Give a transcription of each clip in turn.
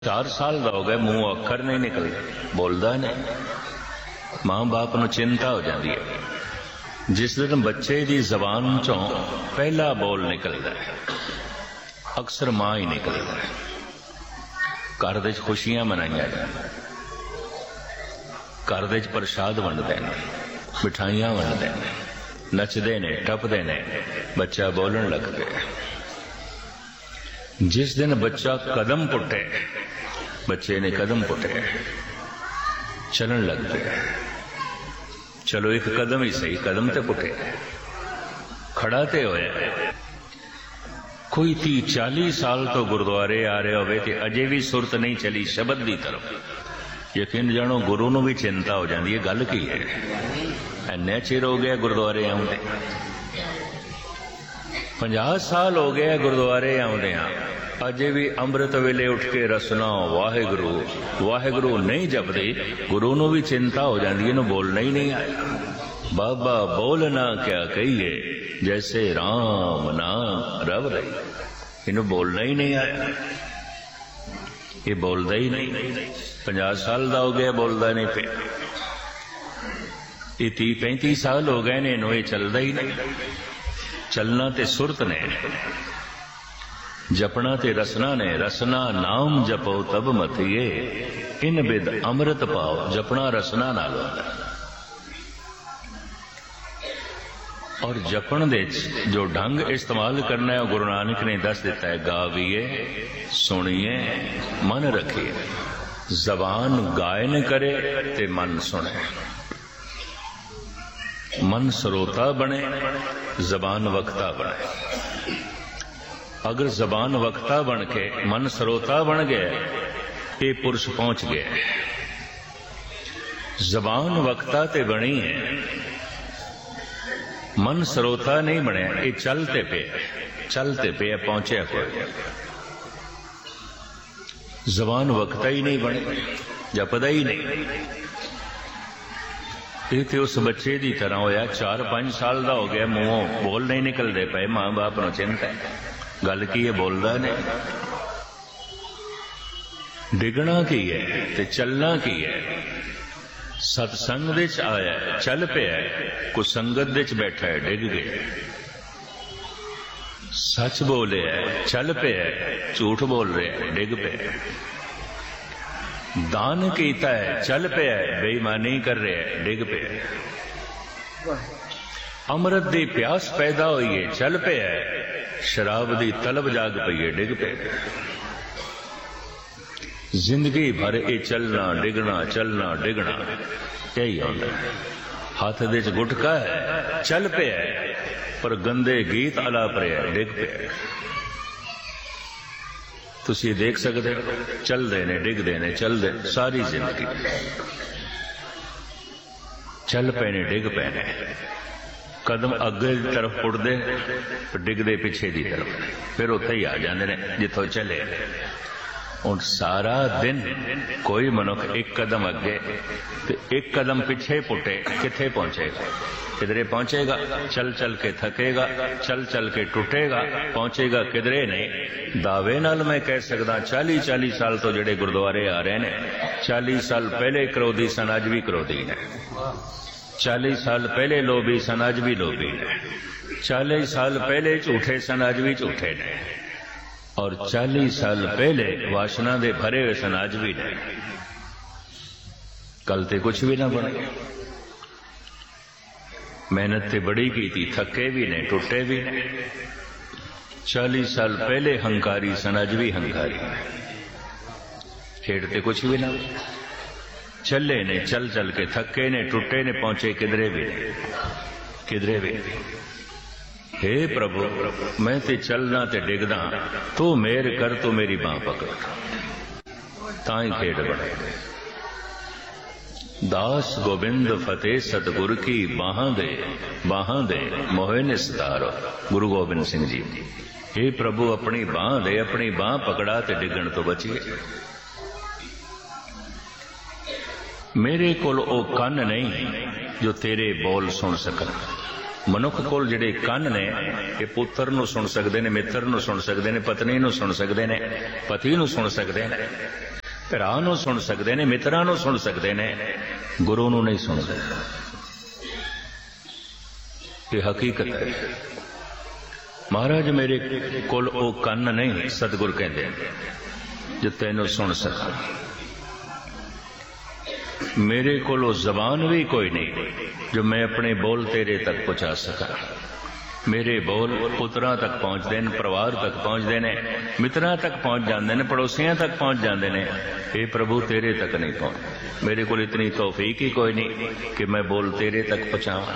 4 साल का हो गया, मूँह अखर नहीं निकलता, बोलता नहीं। माँ बाप को चिंता हो जाती है। जिस दिन बच्चे की जबान चों पहला बोल निकलता है, अक्सर माँ ही निकलता है। घर दे खुशियां मनाइया जाए, घर दे प्रसाद वंडते हैं, मिठाइयां वंडते हैं, नचते ने टपते ने, बच्चा बोलन लग पे। जिस दिन बच्चा कदम पुटे, बच्चे ने कदम पुटे, चलन लग पे। चलो एक कदम ही सही, कदम तो पुटे, खड़ा ते होया। कोई 30-40 साल तो गुरुद्वारे आ रहे होवे ते अजे भी सुरत नहीं चली शब्द की तरफ। यकीन जानो गुरु नूं भी चिंता हो जाती है, गल की है, इन्ने चिर हो गया गुरुद्वारे आउंदे। 50 साल हो गए गुरुद्वारे आउंदे, अजे भी अमृत वेले उठ के रसना वाहिगुरु वाहिगुरु नहीं जपदे। गुरु नूं भी चिंता हो जाती है, इन्हूं बोलना ही नहीं आया। बाबा बोलना क्या कहिए, जैसे राम नाम रव रही। इन्हूं बोलना ही नहीं आया, ये बोलता ही नहीं। 50 साल का हो गया, बोलता नहीं पे। ये 30-35 साल हो गए ने, इन्हूं ये चलता ही नहीं। चलना ते सुरत ने, जपना ते रसना ने। रसना नाम जपो तब मथिए, इन बिद अमृत पाओ। जपना रसना नाल होंदा। और जपण दे जो ढंग इस्तेमाल करना है, गुरु नानक ने दस दिता है। गावीए सुनिए मन रखिए। जबान गायन करे ते मन सुने। मन श्रोता बने, जबान वक्ता बने। अगर जबान वक्ता बन के मन श्रोता बन गया, ये पुरुष पहुंच गया। जबान वक्ता ते बनी है, मन श्रोता नहीं बने, ये चलते पे पहुंचे कोई। जबान वक्ता ही नहीं बने, जपदा ही नहीं। ये तो उस बच्चे की तरह होया, 4-5 साल का हो गया, मुंहों बोल नहीं निकलते पे। मां बाप नूं चिंता है, गल की है, बोलता नहीं। डिगना की है ते चलना की है। सत्संग दे च आया, चल पिया, कुछ संगत दे च बैठा है, डिग गया। सच बोले है, चल पिया, झूठ बोल रहे है, डिग पे। दान कीता है, चल पिया, बेईमानी कर रहे है, डिग पे। अमृत दी प्यास पैदा हुई है, चल पिया, शराब दी तलब जाग पई है, डिग पे। जिंदगी भर ये चलना डिगना, चलना डिगना, यही होता है। हाथ दे च गुटका है, चल पिया, पर गंदे गीत अलाप रहे है, डिग पे। तुसी देख सकते हो, चलते ने डिगते ने, चलते सारी जिंदगी चल पे ने, डिग पे ने। कदम अगे की तरफ उड़ते, डिगते पिछे की तरफ, फिर उत्थे ही आ जाते हैं जिथों चले। और सारा दिन कोई मनुख एक कदम अगे तो एक कदम पिछे पुटे, किथे पहुंचेगा? किधरे पहुंचेगा? चल चल के थकेगा, चल चल के टूटेगा, पहुंचेगा किधरे नहीं। दावे नाल मैं कह सकदा 40-40 साल तो जेडे गुरुद्वारे आ रहे ने, 40 साल पहले क्रोधी सन, अज भी क्रोधी ने। 40 साल पहले लोभी सन, अज भी लोभी ने। 40 साल पहले झूठे सन, अज भी झूठे ने। और 40 साल पहले वासना दे भरे हुए सन, अज भी ने। कल ते कुछ भी ना बने। मेहनत ते बड़ी की थी, थके भी ने, टूटे भी ने। 40 साल पहले हंकारी सन, अज भी हंकारी ने। खेड़ते कुछ भी ना, चले ने, चल चल के थके ने, टूटे ने, पहुंचे किधरे भी ने, किधरे भी। हे प्रभु, मैं ते चलना ते डिगदा, तू मेर कर, तू मेरी बांह पकड़, ताई खेड़ बने। दास गोबिंद फतेह सतगुर की बाहां दे मोहे निस्तारो। गुरु गोबिंद सिंह जी, हे प्रभु अपनी बांह दे, अपनी बांह पकड़ा ते डिगण तो बचिए। मेरे कोल ओ कन नहीं जो तेरे बोल सुन सकन, मनुख कोल जिहड़े कंन ने ये पुत्र नूं सुन सकते हैं, मित्र नूं सुन सकते हैं, पत्नी नूं सुन सकते हैं, पति नूं सुन सकते हैं, भरा नूं सुन सकते हैं, मित्रां नूं सुन सकते हैं, गुरु नूं नहीं सुन सकते। ये हकीकत है। महाराज मेरे कोल ओ कंन नहीं, सतगुर कहते जो तैनूं सुन सका। मेरे कोल जबान भी कोई नहीं जो मैं अपने बोल तेरे तक पहुंचा सका। मेरे बोल पुत्रां तक पहुंचते हैं, परिवार तक पहुंचते हैं, मित्रां तक पहुंच जाते हैं, पड़ोसियां तक पहुंच जाते हैं। ये प्रभु तेरे तक नहीं पहुंच। मेरे को इतनी तौफीक ही कोई नहीं कि मैं बोल तेरे तक पहुंचावां।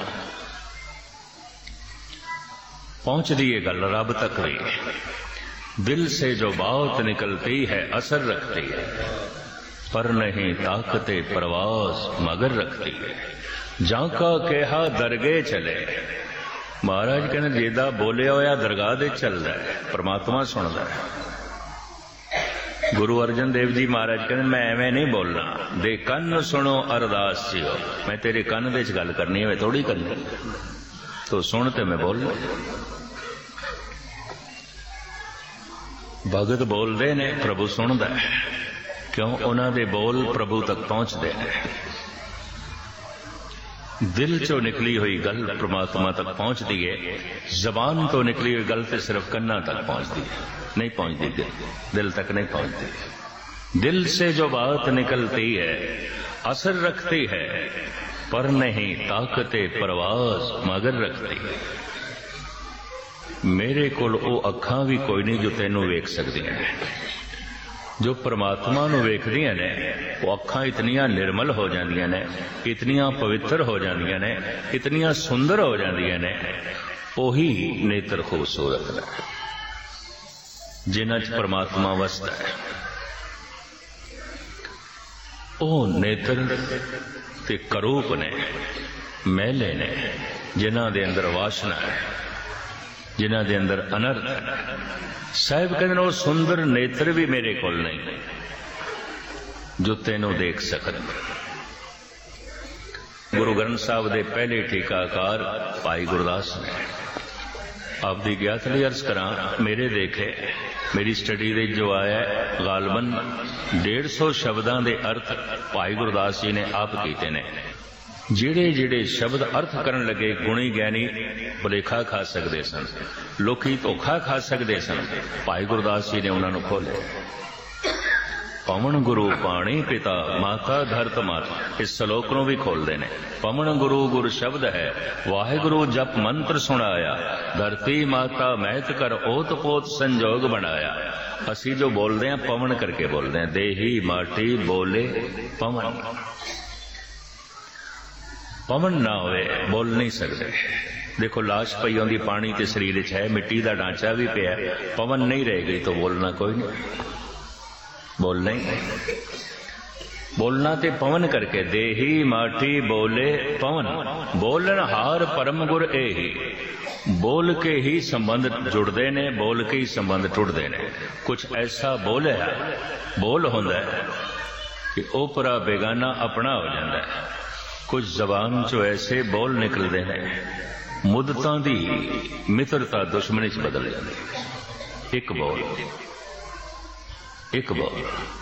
पहुंच दी ये गल रब तक भी। दिल से जो बात निकलती है असर रखती है, पर नहीं ताकते परवास मगर रखती है। जाका कहा दरगे चले। महाराज कहने जेदा बोलिया होया दरगाह दे चलदा है, परमात्मा सुनदा है। गुरु अर्जन देव जी महाराज कहते मैं एवं नहीं बोलना, दे कन सुनो अरदास जियो। मैं तेरे कन दे गल करनी है, थोड़ी करनी तो सुन ते मैं बोल। भगत बोलते ने प्रभु सुनदा है, क्यों उन्हां दे बोल प्रभु तक पहुंचते हैं। दिल चो निकली हुई गल परमात्मा तक पहुंचती है, जबान तो निकली हुई गल तो सिर्फ कन्ना तक पहुंचती है, नहीं पहुंचती दिल तक नहीं पहुंचती। दिल से जो बात निकलती है असर रखती है, पर नहीं ताकते परवास मगर रखती है। मेरे कोल ओ अखां भी कोई नहीं जो तैनू वेख सकदियां ने। जो परमात्मा नू वेखदियां ने वो अखां इतनियां निर्मल हो जांदियां ने, इतनियां पवित्र हो जांदियां ने, इतनियां सुंदर हो जांदियां ने। ओही नेत्र खूबसूरत ने जिन्हां च परमात्मा वसदा है। ओ नेत्र ते करूप ने, मैले ने, जिन्हां दे अंदर वासना है, जिन्हां दे अंदर अनर्थ है। साहिब कहते वो सुंदर नेत्र भी मेरे कोल नहीं जो तेनों देख सकन। गुरु ग्रंथ साहब दे पहले टीकाकार भाई गुरदास ने आप दी ज्ञात लिए अर्ज करा, मेरे देखे मेरी स्टडी दे जो आया गालबन 150 शब्दां दे अर्थ भाई गुरदास जी ने आप कीते ने। जिहड़े जिहड़े शब्द अर्थ करन लगे गुणी ज्ञानी भुलेखा खा सकते सन, लोकी धोखा खा सकते सन, भाई गुरदास जी ने उन्होंने खोले। पवन गुरु पाणी पिता माता धरत माता, इस श्लोक को भी खोलते ने। पवन गुरु गुर शब्द है, वाहिगुरु जप मंत्र सुनाया, धरती माता महत कर ओत पोत संजोग बनाया। असी जो बोलते हैं पवन करके बोलते हैं, देही माटी बोले पवन। पवन ना होवे बोल नहीं सकते। देखो लाश पई होंदी पानी ते शरीर च है, मिट्टी का ढांचा भी पिया, पवन नहीं रहेगी तो बोलना कोई नहीं। बोलना ही बोलना ते पवन करके, देही माटी बोले पवन। बोलन हार परम गुर एही। बोल के ही संबंध जुड़ते ने, बोल के ही संबंध टुटते ने। कुछ ऐसा बोल है, बोल होंदा है कि ओपरा बेगाना अपना हो जाता है। कुछ जबान चो ऐसे बोल निकलते हैं मुद्दतां दी मित्रता दुश्मनी च बदल जाती। एक बोल, एक बोल,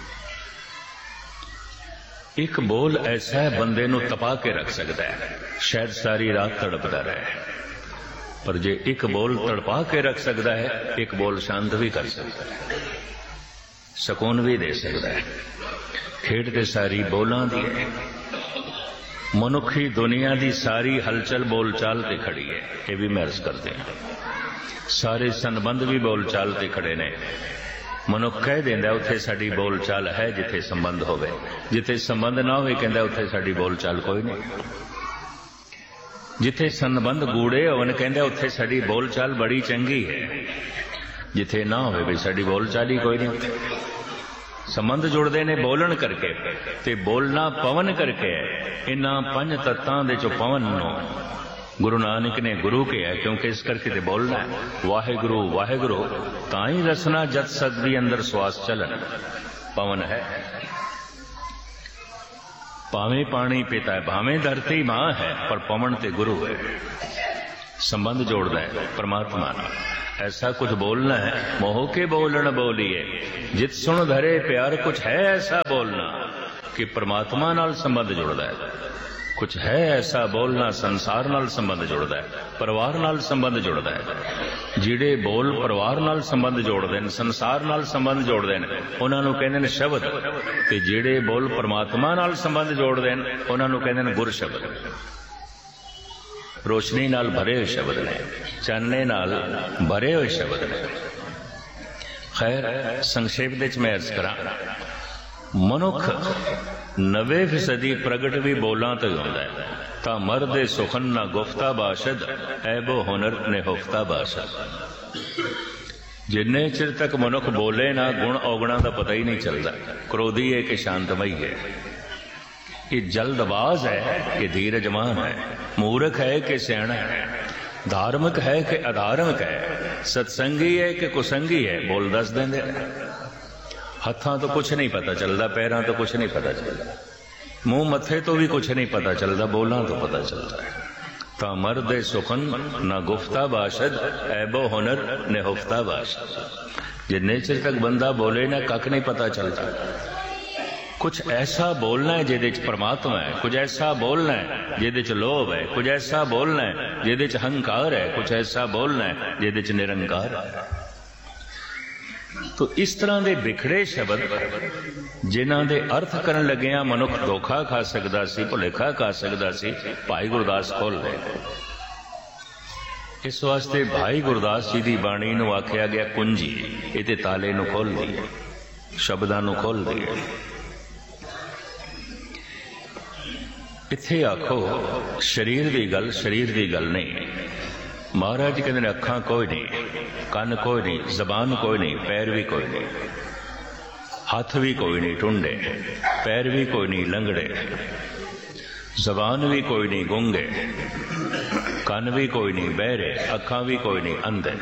एक बोल ऐसा है बंदे नू तपा के रख सकता है, शायद सारी रात तड़पता रहे। पर जे एक बोल तड़पा के रख सकता है, एक बोल शांत भी कर सकता है, सुकून भी दे सकता है। खेड ते सारी बोलां दी है। मनुखी दुनिया की सारी हलचल बोलचाल ते खड़ी है, ये भी मैं अर्ज करते हैं। सारे संबंध भी बोलचाल ते खड़े ने। मनुख कह देंदा उत्थे साडी बोलचाल है जिथे संबंध होवे, जिथे संबंध ना होवे कहंदा उत्थे साडी बोलचाल कोई नहीं। जिथे संबंध गूढ़े होवन कहंदा उत्थे साडी बोलचाल बड़ी चंगी है, जिथे ना होवे भी साडी बोलचाल ही कोई नहीं। संबंध जुड़ते ने बोलन करके ते बोलना पवन करके। इन्हां पंज तत्तां दे चो पवन नो गुरु नानक ने गुरु किया, क्योंकि इस करके ते बोलना है। वाहिगुरु वाहिगुरु ताई रसना जत सकदी अंदर श्वास चलन। पवन है, भावें पानी पिता है, भावें धरती मां है, पर पवन ते गुरु है। संबंध जोड़ता है परमात्मा नाल। ऐसा कुछ बोलना है मोह के बोलन बोलिए, जित सुन धरे प्यार, कुछ है ऐसा बोलना कि परमात्मा नाल संबंध जुड़ता है। कुछ है ऐसा बोलना संसार नाल संबंध जुड़ता है, परिवार नाल संबंध जुड़ता है। जिहड़े बोल परिवार नाल संबंध जोड़ते हैं, संसार नाल संबंध जोड़ते हैं, उन्हां नूं कहंदे ने शब्द, ते जिहड़े बोल परमात्मा नाल संबंध जोड़ते हैं उन्हां नूं कहंदे ने गुर शब्द। रोशनी नाल भरे हुए शब्द ने, चानने नाल भरे हुए शब्द ने। खैर संक्षेप विच मैं अर्ज करा, मनुख 90% प्रगट भी बोलां तो होंदा है। ता मर्दे सुखन ना गुफ्ता बाशद, ऐबो हुनर ने हुफ्ता बाशद। जिन्ने चिर तक मनुख बोले ना, गुण औगणा का पता ही नहीं चलता। क्रोधी है कि शांतमई है, ये जल्दबाज है कि धीरजमान है, मूर्ख है कि सियाणा है, धार्मिक है कि अधार्मिक है, सत्संगी है कि कुसंगी है, बोल दस देंदे। हत्थां तो कुछ नहीं पता चलता, पैरां तो कुछ नहीं पता चलता, मुंह मथे तो भी कुछ नहीं पता चलता, बोलना तो पता चलता है। ता मर्दे सुखन ना गुफ्ता बाशद, ऐबो हुनर ने हुफ्ता बाशद। जिन्ने चिर तक बंदा बोले ना, कख नहीं पता चलता। कुछ ऐसा बोलना है जिहदे च परमात्मा है, कुछ ऐसा बोलना है जिहदे च लोभ है, कुछ ऐसा बोलना है जिहदे च अहंकार है, कुछ ऐसा बोलना है जिहदे च निरंकार है। तो इस तरह के बिखड़े शब्द जिन्हां दे अर्थ करन लगिया मनुख धोखा खा सकदा सी, भुलेखा खा सकदा सी, भाई गुरदास खोल ले। इस वास्ते भाई गुरदास जी की बाणी नूं आख्या गया कुंजी, इहदे ताले नूं खोल दिए, शब्दां नूं खोल दिए। इत्थे आखो शरीर की गल, शरीर की गल नहीं। महाराज कहते ने अखां कोई नहीं, कन कोई नहीं, जबान कोई नहीं, पैर भी कोई नहीं, हाथ भी कोई नहीं टुंडे, पैर भी कोई नहीं लंगड़े, जबान भी कोई नहीं गूंगे, कन भी कोई नहीं बहरे, अखां भी कोई नहीं अंधे।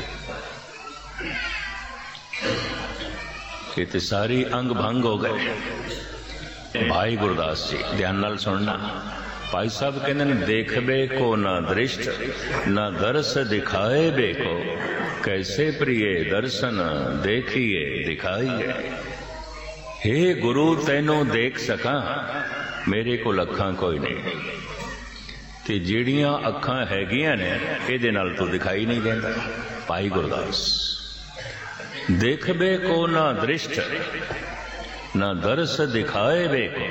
ये तो सारी अंग भंग हो गए। भाई गुरदास जी ध्यान नाल सुनना। भाई साहब कहते हैं, देखबे को ना दृष्ट, ना दर्श दिखाए बेको, कैसे प्रिय दर्शन देखिए दिखाइए। हे गुरु तैनू देख सका, मेरे को अखां कोई नहीं, ते जिहड़ियां अखां हैगियां ने इहदे नाल तो दिखाई नहीं देंदा। भाई गुरदास देखबे को ना दृष्ट, ना दर्श दिखाए बेको,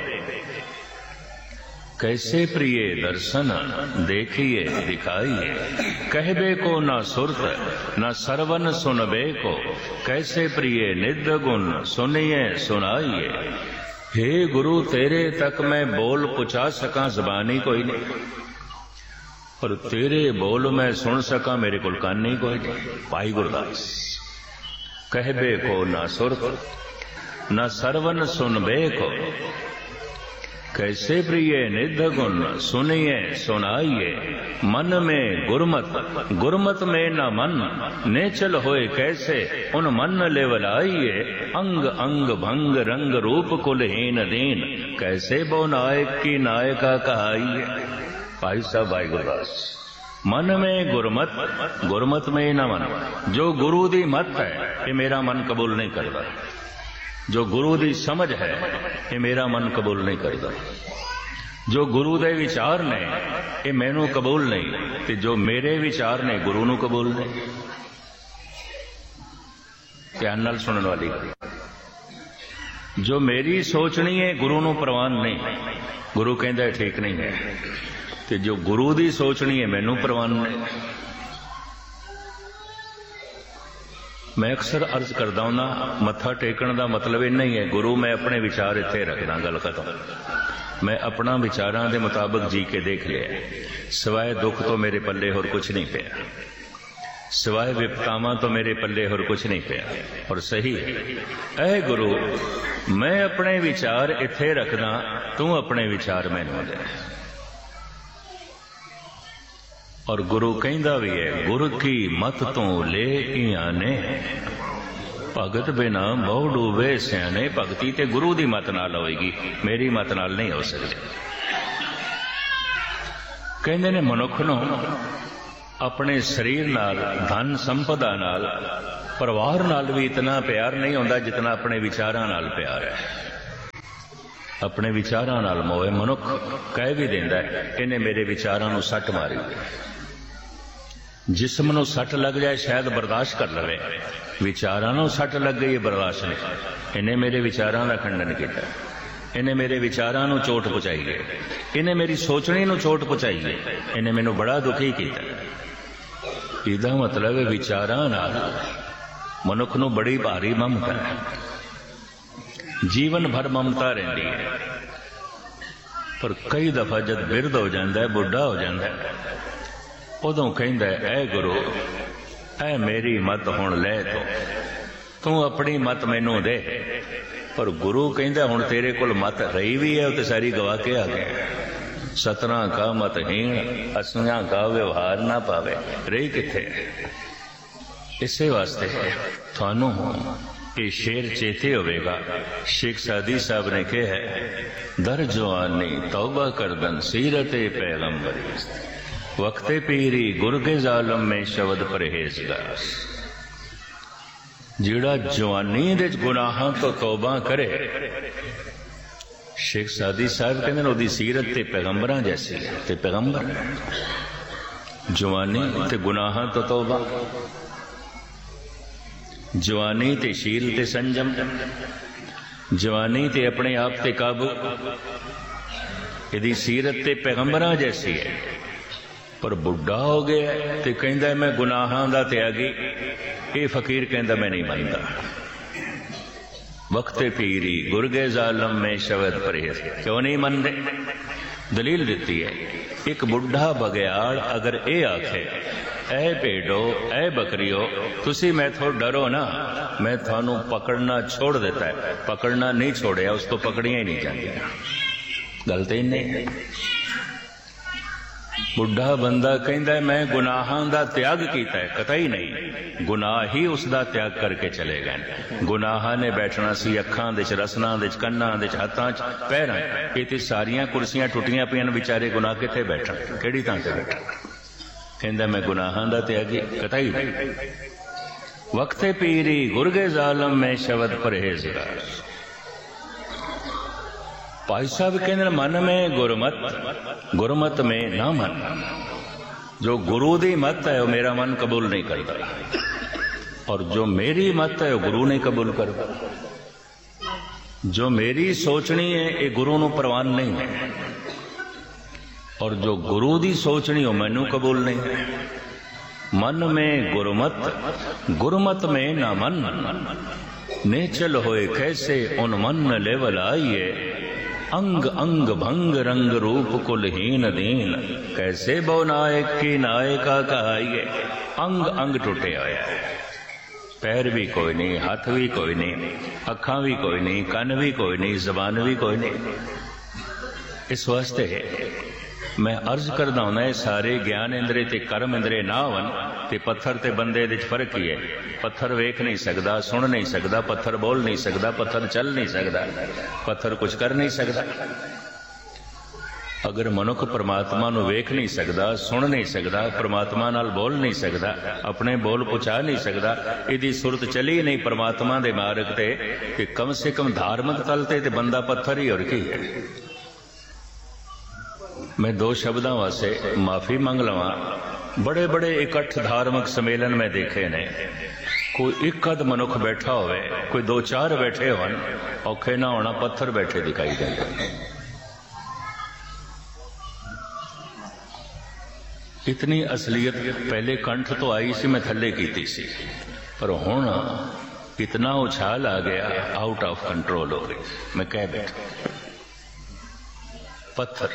कैसे प्रिय दर्शन देखिए दिखाइए। कहबे को ना सुरत, ना सरवन सुनबे को, कैसे प्रिय निध गुण सुनिए सुनाइए। हे गुरु तेरे तक मैं बोल पुचा सका, जबानी कोई नहीं, और तेरे बोल मैं सुन सका, मेरे को कान नहीं कोई नहीं। भाई गुरदास कहबे को ना सुरत, न सरवन सुनबे को, कैसे प्रिय निध गुण सुनिए सुनाइए। मन में गुरमत, गुरमत में न मन, नेचल होए कैसे उन मन लेवलाइए। अंग अंग भंग रंग रूप कुलहीन दीन, कैसे बो नायक की नायका कहाइए। भाई साहब भाई गुरदास, मन में गुरमत, गुरमत में न मन। जो गुरु दी मत है ये मेरा मन कबूल नहीं करता, जो गुरु दी समझ है ये मेरा मन कबूल नहीं करता, जो गुरु दे विचार ने ये मैनू कबूल नहीं, ते जो मेरे विचार ने गुरु नू कबूल नहीं। ध्यान नाल सुनने वाली गल, जो मेरी सोचनी है गुरु नू प्रवान नहीं, गुरु कहता है ठीक नहीं है, ते जो गुरु दी सोचनी है मैनू प्रवान नहीं। मैं अक्सर अर्ज करदा हूं, मत्था टेकण का मतलब इन्ना ही है, गुरु मैं अपने विचार इत्थे रखदा, गल खत्म। मैं अपना विचारां दे मुताबिक जी के देख लिया, सिवाय दुख तो मेरे पल्ले होर कुछ नहीं पिया, सिवाय विपतावां तो मेरे पल्ले होर कुछ नहीं पिया। और सही है, ऐ गुरु मैं अपने विचार इत्थे रखदा, तू अपने विचार मैनूं दे। और गुरु कहंदा भी है, गुरु की मत तो ले आने, भगत बिना बहु डूबे सियाने। भगती ते गुरु दी मत नाल होएगी, मेरी मत नाल नहीं हो सकती। कहंदे ने मनुख नूं अपने शरीर नाल, धन संपदा नाल, परिवार नाल भी इतना प्यार नहीं होता जितना अपने विचारां नाल प्यार है। अपने विचारां नाल मोह मनुख कह भी देंदा है इन्हें मेरे विचारां नूं सट मारी। जिस्म नूं सट लग जाए शायद बर्दाश्त कर लवे, विचारां नूं सट लग गई बर्दाश्त नहीं। इन्हें मेरे विचारां दा खंडन किया, इन्हें मेरे विचारां नूं चोट पहुंचाई है, इन्हें मेरी सोचनी नूं चोट पहुंचाई है, इन्हें मैनूं बड़ा दुखी किया। इहदा मतलब है विचारां नाल मनुख नूं बड़ी भारी ममता है, जीवन भर ममता रहिंदी है। पर कई दफा जब बिरध हो जाता है, बुढ़ा हो जाता है, उदों कहंदा है ऐ गुरु ऐ मेरी मत हुण लै तू अपनी मत मैनू दे। पर गुरु कहंदा हुण तेरे कोल मत रही भी है तो सारी गवा के आ गया। सतना का मतहीन असियां का व्यवहार ना पावे, रही किथे। इसे वास्ते थानू ये शेर चेते होवेगा। शेख सादी साहब ने कहा है दर जवानी तौबा करदन सीरते पैगंबरी, वक्ते पीरी गुर के जालम में शब्द परहेजगार। जिहड़ा जवानी दे गुनाहां तो तौबा करे, शेख सादी साहब कहते ओदी सीरत ते पैगंबरां जैसी है। ते पैगंबर जवानी ते गुनाहां तो तौबा, जवानी ते शील ते संजम, जवानी ते अपने आप ते काबू, यदि सीरत ते पैगंबरां जैसी है। पर बुढ़ा हो गया ते कहंदा मैं गुनाहां दा त्यागी, ये फकीर कहंदा मैं नहीं मनदा। वक्ते पीरी गुरगे जालम में शब्द परहेज, क्यों नहीं मनदे? दलील दिती है। एक बुढ़ा बगयाड़ अगर ये आखे ऐ भेड़ो ऐ बकरियो तुसी मैथों डरो ना, मैं थानू पकड़ना छोड़ देता है। पकड़ना नहीं छोड़िया, उसको पकड़िया ही नहीं जाती। गल तो नहीं। बुढ़ा बंदा कहंदा मैं गुनाहां दा त्याग कीता है, कतई नहीं। गुनाह ही उसका त्याग करके चले गए। गुनाहां ने बैठना सी अखां दे च, रसनां दे च, कन्नां दे च, हत्थां च, पैरां च। ये ते सारियां कुर्सियां टुटियां पियां बेचारे, गुनाह किथे बैठन, किहड़ी थां ते बैठन? कहंदा मैं गुनाहां दा त्यागी, कतई नहीं। वक्ते पीरी गुरगे जालम में शब्द परहेजगार। भाई साहब कहते मन में गुरमत, गुरमत में ना मन। जो गुरु दी मत है वो मेरा मन कबूल नहीं करता, और जो मेरी मत है वो गुरु नहीं कबूल करता। जो मेरी सोचनी है ये गुरु नूं प्रवान नहीं है, और जो गुरु दी सोचनी हो मैनू कबूल नहीं है। मन में गुरमत, गुरमत में ना मन। नेचल होए कैसे उन मन लेवल आइए, अंग अंग भंग रंग रूप कुलहीन दीन। कैसे बो नायक की नायका कहाइए। अंग अंग टुटे होया, पैर भी कोई नहीं, हाथ भी कोई नहीं, अखा भी कोई नहीं, कन भी कोई नहीं, जबान भी कोई नहीं। इस वास्ते मैं अर्ज करदा हूं ये सारे ज्ञान इंद्रे ते कर्म इंद्रे ना होवन ते पत्थर ते बंदे दे फर्क ही है। पत्थर वेख नहीं सकता, सुन नहीं सकता, पत्थर बोल नहीं सकता, पत्थर चल नहीं सकता, पत्थर कुछ कर नहीं सकता। अगर मनुख परमात्मा नूं वेख नहीं सकता, सुन नहीं सकता, परमात्मा नाल बोल नहीं सकता, अपने बोल पहुंचा नहीं सकता, इहदी सुरत चली नहीं परमात्मा दे मार्ग ते, कि कम से कम धार्मिक तल ते बंदा पत्थर ही और की है। मैं दो शब्दों वास्ते माफी मंग लवा। बड़े बड़े इकट्ठ धार्मिक सम्मेलन में देखे ने, कोई एक अध मनुख बैठा होवे, कोई दो चार बैठे होन, औखे ना होना पत्थर बैठे दिखाई देंगे। इतनी असलियत पहले कंठ तो आई सी, मैं थले कीती सी, पर हुण इतना उछाल आ गया, आउट ऑफ कंट्रोल हो गई। मैं कह बैठा पत्थर।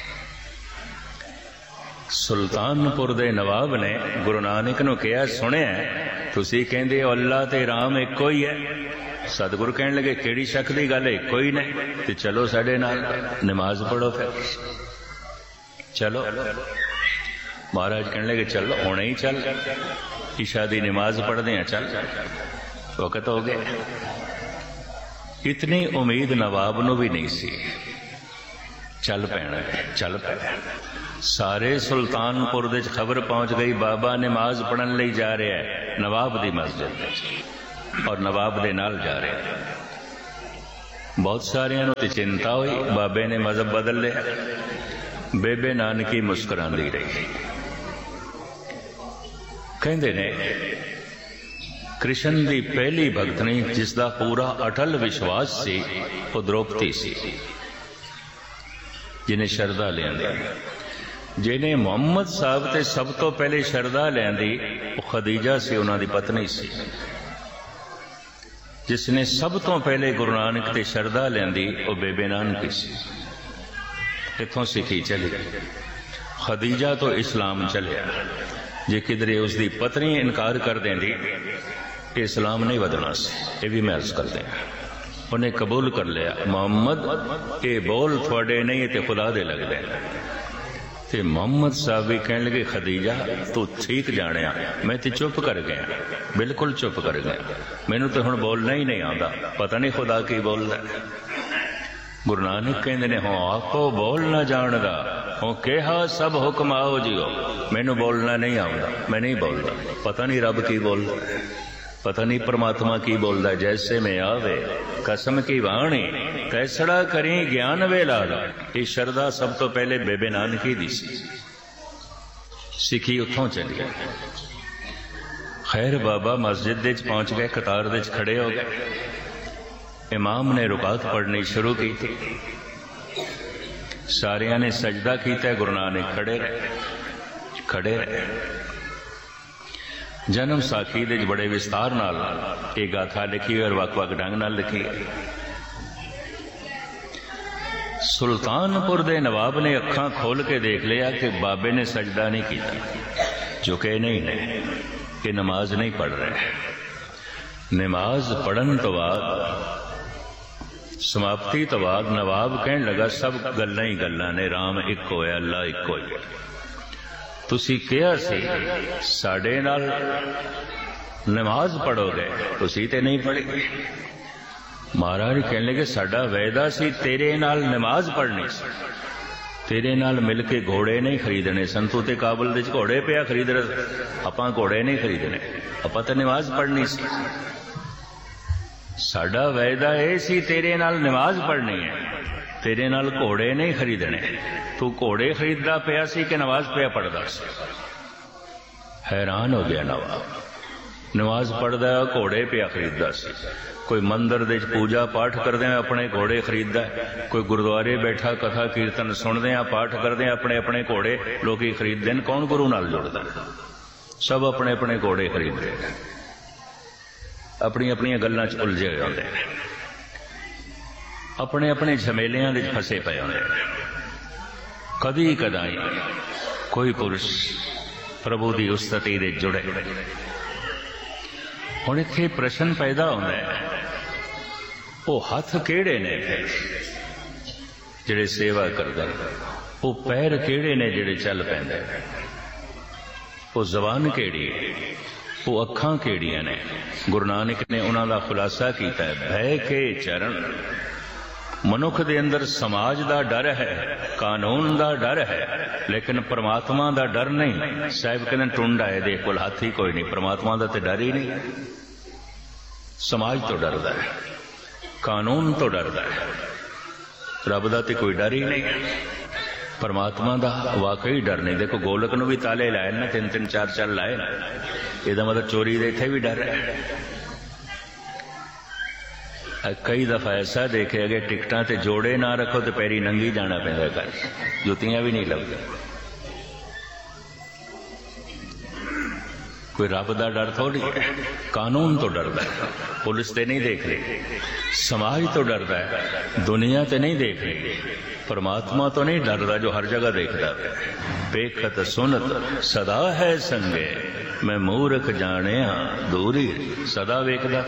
सुल्तानपुर दे नवाब ने गुरु नानक नूं कहा, सुनिया तुसी कहंदे हो अल्लाह ते राम इक्को ही है। सतगुरु कहने लगे केड़ी शक दी गल है, इक्को ही ने, ते चलो साडे नाल नमाज पढ़ो। फिर चलो महाराज कहने लगे चलो हुणे ही चल, ईशा दी नमाज पढ़दे हैं, चल वक्त हो गया। इतनी उम्मीद नवाब नूं भी नहीं सी। चल पैना, चल पै। सारे सुल्तानपुर दे खबर पहुंच गई, बाबा नमाज पढ़न लई जा रहा है नवाब दी मस्जिद और नवाब दे नाल जा रहा है। बहुत सारियां नूं चिंता हुई, बाबे ने मजहब बदल लिया। बेबे नानकी मुस्कुरांदी रही। कहंदे ने कृष्ण दी पहली भगतनी जिसका पूरा अटल विश्वास सी वो द्रौपदी सी, जिन्हें शरदा लियांदी। जिन्हें मुहम्मद साहब ते सब तो पहले शरदा लियांदी वो खदीजा सी, उन्हां दी पत्नी सी। जिसने सब तो पहले गुरु नानक ते शरदा लियांदी वो बेबे नानकी सी। इत्थों सिखी चली, खदीजा तो इस्लाम चलिया। जे किधरे उसकी पत्नी इनकार कर देंदी इस्लाम नहीं बदलना सी। ये भी मैं अर्ज कर दें, उन्हें कबूल कर लिया मुहम्मद ये बोल थोड़े नहीं ते खुदा दे लगदे। ते मुहम्मद साहब भी कहने लगे खदीजा तू ठीक जाने, मैं तो चुप कर गया, बिल्कुल चुप कर गया, मैनू तो हुण बोलना ही नहीं आता, पता नहीं खुदा की बोलदा। गुरु नानक कहंदे ने हों आपो बोल ना जानदा, हों कहा सब हुक्म आओ जियो, मैनू बोलना नहीं आता, मैं नहीं बोलता, पता नहीं रब की बोलदा, पता नहीं परमात्मा की बोलदा। जैसे में आवे कसम की वाणी कैसड़ा करी ज्ञान वेला। ये शरदा सब तो पहले बेबे नानकी दी सी, सिखी उथों चली। खैर बाबा मस्जिद दे पहुंच गए, कतार दे खड़े हो गए। इमाम ने रुकात पढ़नी शुरू की थी, सारिया ने सजदा किया, गुरु नानक खड़े रहे, खड़े रहे। जन्म साखी दे बड़े विस्तार नाल ये गाथा लिखी और वक-वक ढंग नाल लिखी। सुल्तानपुर दे नवाब ने अखां खोल के देख लिया कि बाबे ने सजदा नहीं किया, झुके नहीं ने, कि नमाज नहीं पढ़ रहे। नमाज पढ़न तो बाद समाप्ति तो बाद नवाब कहन लगा सब गल्लां ही गल्लां ने, राम एक होया अल्लाह एक होया। तुसी कहा सी साडे नाल नमाज पढ़ोगे, तुसी ते नहीं पढ़ी। महाराज कहने लगे साडा वायदा सी तेरे नाल नमाज पढ़नी सी, तेरे नाल मिल के घोड़े नहीं खरीदने सन, तू ते काबुल दे घोड़े पिया खरीद रहे, आपां घोड़े नहीं खरीदने, आपां ते नमाज पढ़नी सी। साडा वायदा ये सी तेरे नाल नमाज पढ़नी है, तेरे नाल घोड़े नहीं खरीदने। तू घोड़े खरीददा पिया सी कि नमाज पिया पढ़दा सी? हैरान हो गया नवाब, नमाज पढ़दा घोड़े पिया खरीददा सी। कोई मंदिर दे पूजा पाठ करदे अपने घोड़े खरीददा, कोई गुरुद्वारे बैठा कथा कीर्तन सुनदे पाठ करदे अपने अपने घोड़े लोग खरीददे ने। कौन गुरु नाल जुड़दा? सब अपने अपने घोड़े खरीददे, अपनी अपनी गल्लां च उलझे हुए होंदे, अपने अपने झमेलियां दे फसे पे होंदे। कदी कदाई कोई पुरुष प्रभु की उस्तति दे जुड़े। हुण इत्थे प्रश्न पैदा होंदा है, वो हथ केड़े ने जिहड़े सेवा करदे, वो पैर केड़े ने जिहड़े चल पैंदे, वो जबान केड़ी, वो अखां केड़ियां ने? गुरु नानक ने उन्हां दा खुलासा कीता है, भय के चरण। मनुख दे अंदर समाज दा डर है, कानून दा डर है, लेकिन परमात्मा दा डर नहीं। साहिब कहते टुंड आए दे कोल हाथ ही कोई नहीं, परमात्मा दा ते डर ही नहीं। समाज तो डरदा है, कानून तो डरदा है, रब दा ते कोई डर ही नहीं। परमात्मा दा वाकई डर नहीं। देखो गोलक नूं भी ताले लाए ना, 3-3 4-4 लाए ना, इहदा मतलब चोरी दे इत्थे भी डर है। कई दफा ऐसा देखे गए टिकटां ते जोड़े ना रखो तो पैरी नंगी जाना पैंदा घर, जुतियां भी नहीं लगदी। कोई रब दा डर थोड़ी है, कानून तो डरदा है, पुलिस ते नहीं देख रही, समाज तो डरदा है, दुनिया ते नहीं देख रही, परमात्मा तो नहीं डरदा जो हर जगह देखदा है। पेखत सुनत सदा है संगे, मैं मूर्ख जानिया दूरी सदा वेखदा।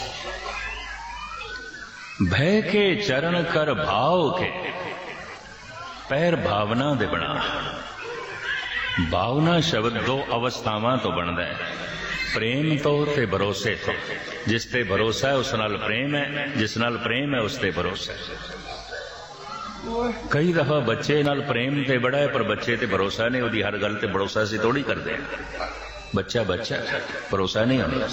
भय के चरण कर भाव के, पैर भावना दे बना। भावना शब्द दो अवस्थावां तो बनता है, प्रेम तो ते भरोसे तो। जिस ते भरोसा है उस नाल प्रेम है, जिस नाल प्रेम है उस ते भरोसा है। कई दफा बच्चे नाल प्रेम ते बड़ा है पर बच्चे ते भरोसा नहीं, उसकी हर गल ते भरोसा असीं थोड़ी करते हैं। बच्चा बच्चा भरोसा नहीं होता।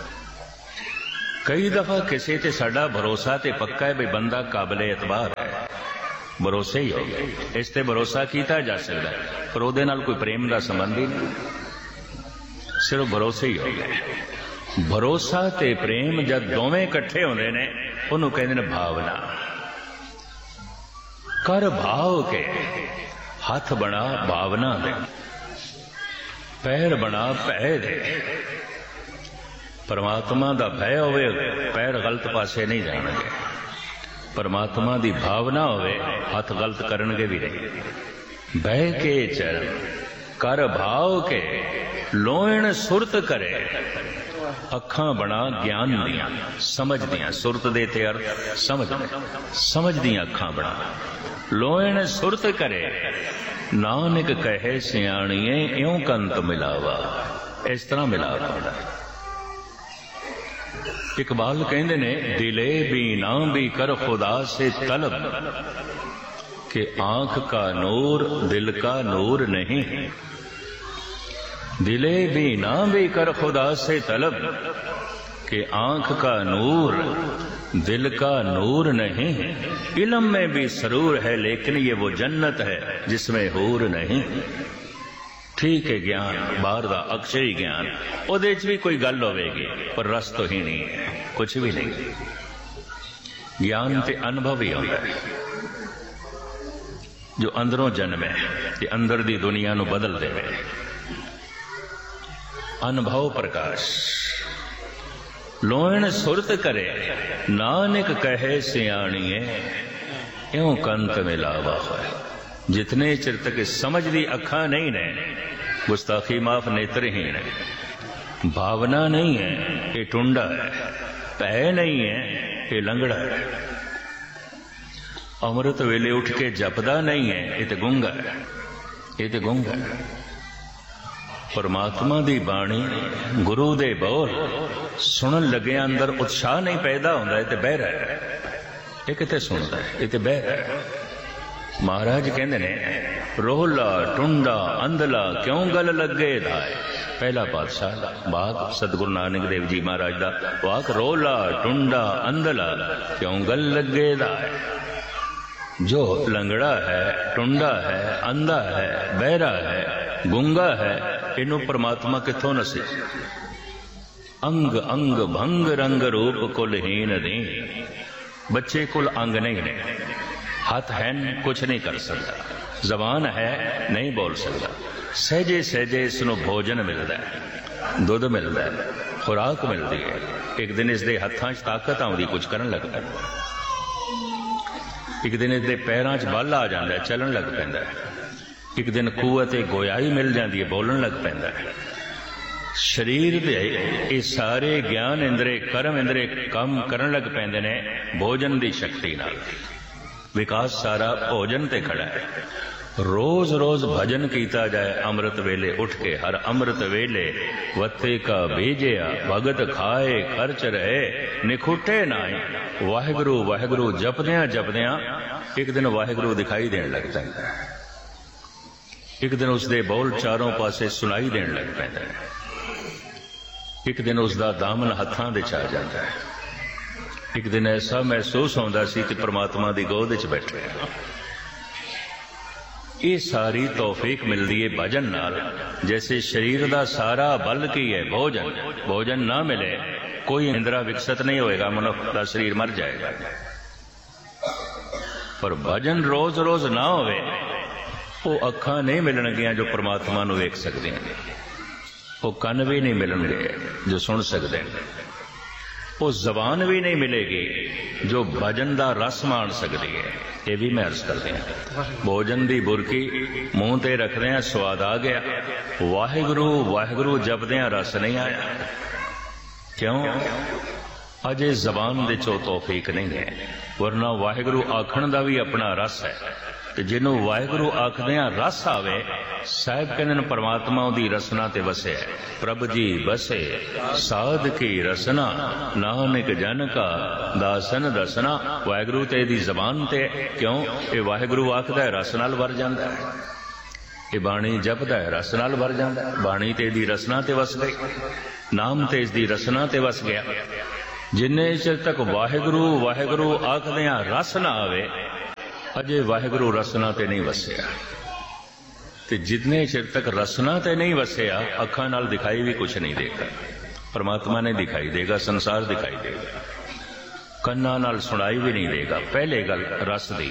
कई दफा किसी ते साडा भरोसा ते पक्का है भी बंदा काबिले एतबार है, भरोसे ही हो गए, इस ते भरोसा किया जा सकता है, पर उहदे नाल कोई प्रेम का संबंध ही नहीं, सिर्फ भरोसे ही हो गए। भरोसा ते प्रेम जब दोवें इकट्ठे होंदे ने उहनूं कहंदे ने भावना। कर भाव के हाथ बना भावना दे, पैर बना भय दे। परमात्मा दा भय होवे पैर गलत पासे नहीं जाणगे, परमात्मा दी भावना होवे हाथ गलत करनगे भी नहीं। भय के चरण कर भाव के लोयण सुरत करे, अखां बना ज्ञान दियां समझ दियां। सुरत दे ते अर्थ समझ दियां अखां बना। लोयण सुरत करे नानक कहे सियाणिए इउं कंत मिलावा। इस तरह मिलावा होंदा। इकबाल कहंदे ने दिले भी ना भी कर खुदा से तलब, कि आंख का नूर दिल का नूर नहीं। दिले भी ना भी कर खुदा से तलब, कि आंख का नूर दिल का नूर नहीं। इल्म में भी सरूर है लेकिन ये वो जन्नत है जिसमें हूर नहीं। ठीक है ज्ञान बाहर का अक्षय ज्ञान, उहदे च भी कोई गल होवेगी पर रस तो ही नहीं है, कुछ भी नहीं। ज्ञान ते अनुभव ही होता है जो अंदरों जन्मे ते अंदर दी दुनिया नू बदल देवे। अनुभव प्रकाश लोयण सुरत करे नानक कहे सियाणिए इउं कंत मिलावा है। जितने चिर तक समझ दी अखा नहीं ने, गुस्ताखी माफ नेत्रहीन है, भावना नहीं है ये टुंडा है, भय नहीं है ये लंगड़ा है, अमृत वेले उठ के जपदा नहीं है ये तो गूंगा है, ये तो गूंगा है। परमात्मा दी बाणी गुरु दे बोल सुनन लगे अंदर उत्साह नहीं पैदा होंदा, ये तो बहरा है, ये किते सुनदा है, ये तो बहरा है। महाराज कहंदे ने रोहला टुंडा अंधला क्यों गल लगे धाए। पहला पातशाह बाग सतगुरु नानक देव जी महाराज दा वाक, रोहला टुंडा अंधला क्यों गल लगे धाए। जो लंगड़ा है, टुंडा है, अंधा है, बहरा है, गूंगा है, इनू परमात्मा किथों नसे। अंग अंग भंग रंग रूप कुलहीन दी। बच्चे कुल अंग नहीं ने, हाथ है कुछ नहीं कर सकता, जबान है नहीं बोल सकता, सहजे सहजे इसनों भोजन मिलता है, दुध मिलता है, खुराक मिलती है। एक दिन इसके हथां च ताकत आउंदी, कुछ करन लग पैंदा। एक दिन इसके पैरां च बल आ जाता है, चलन लग पैंदा है। एक दिन कुवत गोयाई मिल जाती है, बोलन लग पैंदा है। शरीर दे ये सारे ज्ञान इंद्रे कर्म इंद्रे काम करन लग पैंदे ने भोजन की शक्ति नाल। विकास सारा भोजन ते खड़ा है। रोज रोज भजन कीता जाए अमृत वेले उठ के, हर अमृत वेले वत्ते का भेजिया भगत खाए खर्च रहे निखुटे नाई। वाहिगुरु वाहिगुरु जपदियां जपदियां एक दिन वाहिगुरु दिखाई देने लग पैंदा है। एक दिन उसके बोल चारों पासे सुनाई देने लग पैंदा है। एक दिन उसका दामन हथां दे च आ जाता है। एक दिन ऐसा महसूस होंदा सी कि परमात्मा की गोद च बैठे। ये सारी तौफीक मिलती है भजन नाल। जैसे शरीर का सारा बल की है भोजन, भोजन ना मिले कोई इंद्रा विकसित नहीं होएगा, मनुष्य का शरीर मर जाएगा। पर भजन रोज रोज ना होवे, वो अखां नहीं मिलणगियां जो परमात्मा नूं वेख सकदे हैं, वो कन भी नहीं मिलणगे जो सुन सकते हैं, वो जबान भी नहीं मिलेगी जो भजन का रस मान सकती है। ये भी मैं अर्ज करते हैं। भोजन की बुरकी मूँह ते रखदे हैं, स्वाद आ गया, वाहिगुरु वाहिगुरु जपदियां रस नहीं आया। क्यों? अजे जबान दे चो तौफीक नहीं है, वरना वाहिगुरु आखण का भी अपना रस है। ਤੇ ਜਿਹਨੂੰ ਵਾਹਿਗੁਰੂ ਆਖਦਿਆਂ ਰਸ ਆਵੇ, ਸਾਹਿਬ ਕਹਿੰਦੇ ਨੇ ਪਰਮਾਤਮਾ ਉਹਦੀ ਰਸਨਾ ਤੇ ਵਸਿਆ। ਪ੍ਰਭ ਜੀ ਬਸੇ ਸਾਧ ਕੀ ਰਸਨਾ, ਨਾਨਕ ਜਨ ਕਾ ਦਾਸਨ ਦਸਨਾ। ਵਾਹਿਗੁਰੂ ਤੇ ਇਹਦੀ ਜ਼ਬਾਨ ਤੇ, ਕਿਉਂ ਇਹ ਵਾਹਿਗੁਰੂ ਆਖਦਾ ਰਸ ਨਾਲ ਵਰ ਜਾਂਦਾ ਹੈ, ਇਹ ਬਾਣੀ ਜਪਦਾ ਹੈ ਰਸ ਨਾਲ ਵਰ ਜਾਂਦਾ ਹੈ। ਬਾਣੀ ਤੇ ਇਹਦੀ ਰਸਨਾ ਤੇ ਵਸ ਗਈ, ਨਾਮ ਤੇ ਇਸ ਦੀ ਰਸਨਾ ਤੇ ਵਸ ਗਿਆ। ਜਿੰਨੇ ਚਿਰ ਤੱਕ ਵਾਹਿਗੁਰੂ ਵਾਹਿਗੁਰੂ ਆਖਦਿਆਂ ਰਸ ਨਾ ਆਵੇ, ਅਜੇ ਵਾਹਿਗੁਰੂ ਰਸਨਾ ਤੇ ਨਹੀਂ ਵਸਿਆ। ਤੇ ਜਿੰਨੇ ਚਿਰ ਤੱਕ ਰਸਨਾ ਤੇ ਨਹੀਂ ਵਸਿਆ, ਅੱਖਾਂ ਨਾਲ ਦਿਖਾਈ ਵੀ ਕੁਛ ਨਹੀਂ ਦੇਗਾ। ਪਰਮਾਤਮਾ ਨੇ ਦਿਖਾਈ ਦੇਗਾ, ਸੰਸਾਰ ਦਿਖਾਈ ਦੇਗਾ, ਕੰਨਾਂ ਨਾਲ ਸੁਣਾਈ ਵੀ ਨਹੀਂ ਦੇਗਾ। ਪਹਿਲੇ ਗੱਲ ਰਸ ਦੀ।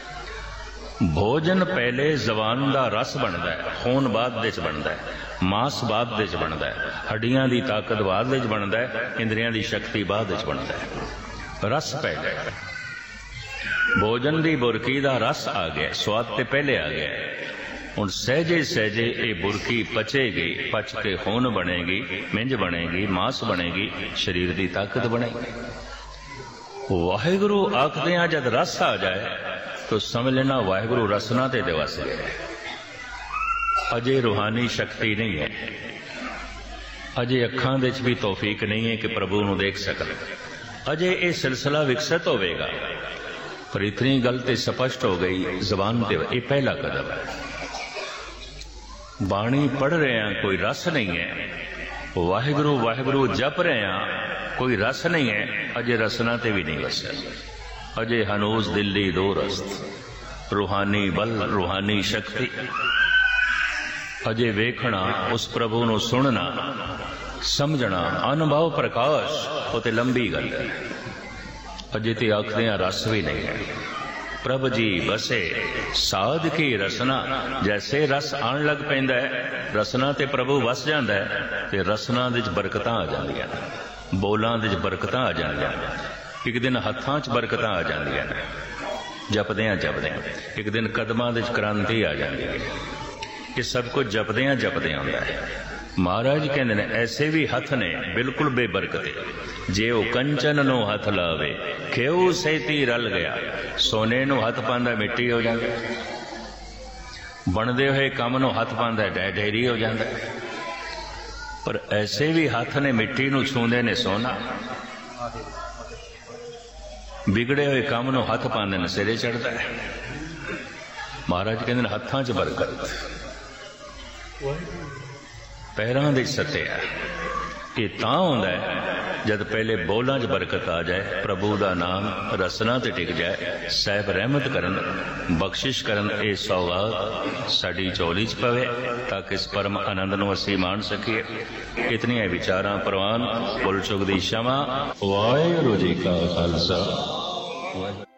ਭੋਜਨ ਪਹਿਲੇ ਜ਼ਬਾਨ ਦਾ ਰਸ ਬਣਦਾ ਹੈ, ਖੂਨ ਬਾਅਦ ਦੇ ਚ ਬਣਦਾ ਹੈ, ਮਾਸ ਬਾਅਦ ਦੇ ਚ ਬਣਦਾ ਹੈ, ਹੱਡੀਆਂ ਦੀ ਤਾਕਤ ਬਾਅਦ ਦੇ ਚ ਬਣਦਾ ਹੈ, ਇੰਦਰੀਆਂ ਦੀ ਸ਼ਕਤੀ ਬਾਅਦ ਦੇ ਚ ਬਣਦਾ ਹੈ। ਰਸ ਪਹਿਲੇ। ਭੋਜਨ ਦੀ ਬੁਰਕੀ ਦਾ ਰਸ ਆ ਗਿਆ, ਸਵਾਦ ਤੇ ਪਹਿਲੇ ਆ ਗਿਆ। ਹੁਣ ਸਹਿਜੇ ਸਹਿਜੇ ਇਹ ਬੁਰਕੀ ਪਚੇਗੀ, ਪਚ ਕੇ ਖੂਨ ਬਣੇਗੀ, ਮਿੰਜ ਬਣੇਗੀ, ਮਾਸ ਬਣੇਗੀ, ਸਰੀਰ ਦੀ ਤਾਕਤ ਬਣੇਗੀ। ਵਾਹਿਗੁਰੂ ਆਖਦਿਆਂ ਜਦ ਰਸ ਆ ਜਾਏ तो समझ लेना वाहिगुरु रसना ते दिवस गए। अजे रूहानी शक्ति नहीं है, अजे अखां दे च भी तौफीक नहीं है कि प्रभु नूं देख सकन। अजे ये सिलसिला विकसित होवेगा। पर इतनी गल ते स्पष्ट हो गई जबान ते, ये पहला कदम है। बाणी पढ़ रहे हैं, कोई रस नहीं है। वाहिगुरु वाहिगुरु जप रहे हैं, कोई रस नहीं है, अजे रसना ते भी नहीं वसया। अजय हनूज दिल्ली दो रस्त, रूहानी बल रूहानी शक्ति। अजय वेखना, उस प्रभु नूं सुनना, समझना, अनुभव प्रकाश, वो ते लंबी गल है। अजय ते आखदियां रस भी नहीं है। प्रभ जी बसे साध की रसना। जैसे रस आन लग पैंदा है, रसना ते प्रभु वस जांदा है, ते रसना दे च बरकतां आ जांदियां, बोलां दे च बरकतां आ जांदियां। एक दिन हत्थां च बरकतां आ जांदियां ने, जपदियां जपदियां। एक दिन कदमां दे च क्रांति आ जांदी है। ये सब कुछ जपदियां जपदियां हुंदा है। महाराज कहंदे ने ऐसे भी हथ ने बिल्कुल बेबरकते, जे ओ कंचन नूं हथ लावे घेऊ सैती रल गया। सोने नूं हथ पांदा मिट्टी हो जांदा, बनदे होए काम नूं हथ पांदा ढेरी हो जांदा। पर ऐसे भी हथ ने मिट्टी नूं छूंदे ने सोना, बिगड़े हुए काम नूं हथ पांदे ने सिरे चढ़ता है। महाराज कहंदे ने हत्थां च बरकत, पैरां दे सत्या। ये तां हुंदा है जद पहले बोलां च बरकत आ जाए, प्रभु दा नाम रसना ते टिक जाए, साहिब रहमत करन, बख्शिश करन। ये सौगात साडी झोली च पवे ताकि इस परम आनंद नूं असीं माण सकीए। इतनियां विचारां प्रवान, भुल चुक दी क्षमा। वाहिगुरू जी का खालसा।